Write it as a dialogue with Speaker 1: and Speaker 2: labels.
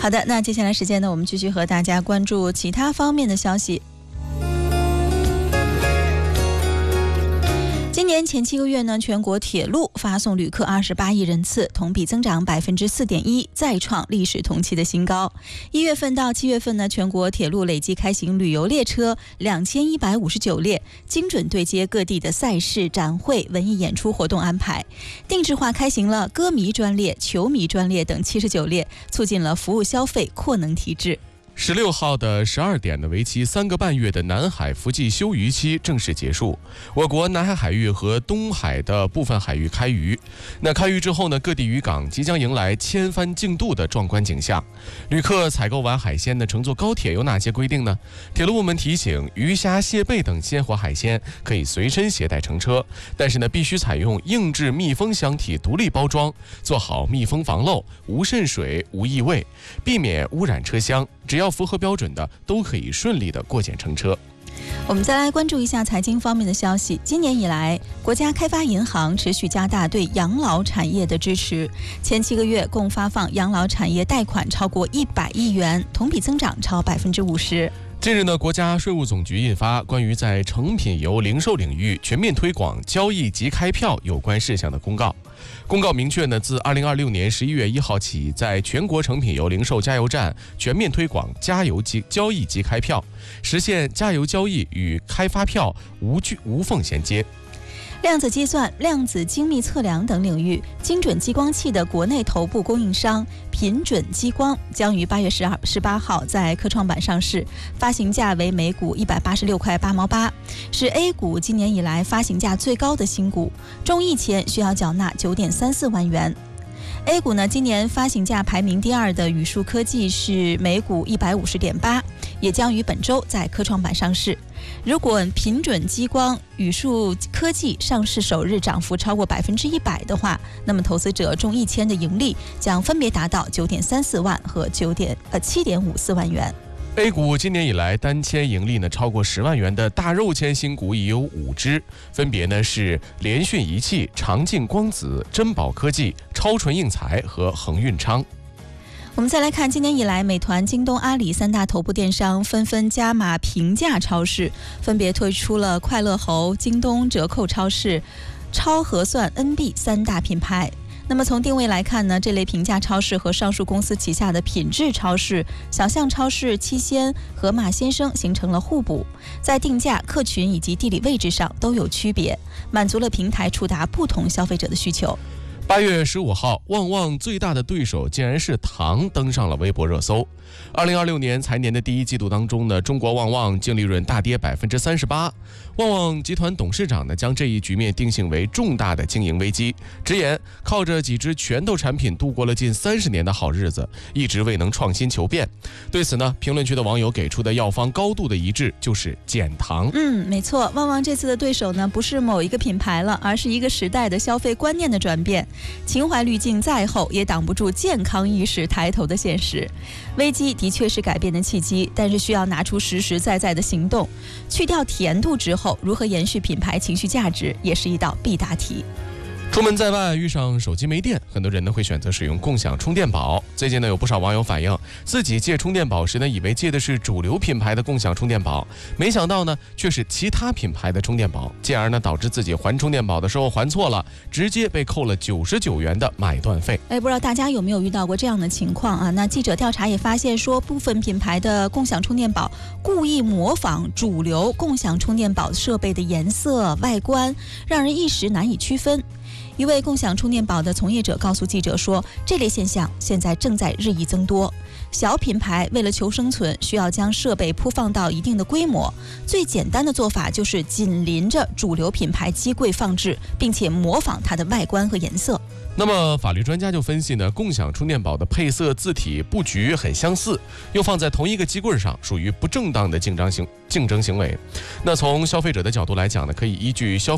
Speaker 1: 好的，那接下来时间呢，我们继续和大家关注其他方面的消息。今年前7个月呢，全国铁路发送旅客28亿人次，同比增长4.1%，再创历史同期的新高。1月份到7月份呢，全国铁路累计开行旅游列车2159列，精准对接各地的赛事、展会、文艺演出活动安排，定制化开行了歌迷专列、球迷专列等79列，促进了服务消费扩能提质。
Speaker 2: 16号的12点的为期3个半月的南海伏季休渔期正式结束，我国南海海域和东海的部分海域开渔。那开渔之后呢，各地渔港即将迎来千帆竞渡的壮观景象。旅客采购完海鲜呢，乘坐高铁有哪些规定呢？铁路部门提醒，鱼虾、蟹贝等鲜活海鲜可以随身携带乘车，但是呢，必须采用硬质密封箱体独立包装，做好密封防漏，无渗水、无异味，避免污染车厢。只要符合标准的，都可以顺利的过检乘车。
Speaker 1: 我们再来关注一下财经方面的消息。今年以来，国家开发银行持续加大对养老产业的支持，前7个月共发放养老产业贷款超过100亿元，同比增长超50%。
Speaker 2: 近日呢，国家税务总局印发关于在成品油零售领域全面推广交易即开票有关事项的公告。公告明确呢，自2026年11月1号起，在全国成品油零售加油站全面推广交易即开票，实现加油交易与开发票无缝衔接。
Speaker 1: 量子计算、量子精密测量等领域，精准激光器的国内头部供应商品准激光将于8月18号在科创板上市，发行价为每股186块8毛8，是 A 股今年以来发行价最高的新股，中1前需要缴纳9.34万元。A 股呢，今年发行价排名第2的宇树科技是每股150.8，也将于本周在科创板上市。如果品准激光、宇树科技上市首日涨幅超过100%的话，那么投资者中1千的盈利将分别达到9.34万和7.54万元。
Speaker 2: A 股今年以来单签盈利呢超过10万元的大肉签新股已有5只，分别呢是联讯仪器、长进光子、珍宝科技、超纯映材和恒运昌。
Speaker 1: 我们再来看，今年以来，美团、京东、阿里3大头部电商纷纷加码平价超市，分别推出了快乐猴、京东折扣超市、超合算、NB 3大品牌。那么从定位来看呢，这类平价超市和上述公司旗下的品质超市、小象超市、七鲜、盒马鲜生形成了互补，在定价、客群以及地理位置上都有区别，满足了平台触达不同消费者的需求。
Speaker 2: 8月15号，旺旺最大的对手竟然是糖登上了微博热搜。2026年财年的第1季度当中呢，中国旺旺净利润大跌38%。旺旺集团董事长呢，将这一局面定性为重大的经营危机，直言靠着几只拳头产品度过了近30年的好日子，一直未能创新求变。对此呢，评论区的网友给出的药方高度的一致，就是减糖。
Speaker 1: 没错，旺旺这次的对手呢，不是某一个品牌了，而是一个时代的消费观念的转变。情怀滤镜再厚，也挡不住健康意识抬头的现实。危机的确是改变的契机，但是需要拿出实实在在的行动。去掉甜度之后，如何延续品牌情绪价值，也是一道必答题。
Speaker 2: 出门在外遇上手机没电，很多人呢会选择使用共享充电宝。最近呢，有不少网友反映，自己借充电宝时呢，以为借的是主流品牌的共享充电宝，没想到呢却是其他品牌的充电宝，进而呢导致自己还充电宝的时候还错了，直接被扣了99元的买断费。
Speaker 1: 不知道大家有没有遇到过这样的情况啊？那记者调查也发现说，部分品牌的共享充电宝故意模仿主流共享充电宝设备的颜色、外观，让人一时难以区分。一位共享充电宝的从业者告诉记者说，这类现象现在正在日益增多。小品牌为了求生存，需要将设备铺放到一定的规模，最简单的做法就是紧邻着主流品牌机柜放置，并且模仿它的外观和颜色。
Speaker 2: 那么法律专家就分析呢，共享充电宝的配色、字体、布局很相似，又放在同一个机柜上，属于不正当的竞争行为。那从消费者的角度来讲呢，可以依据消费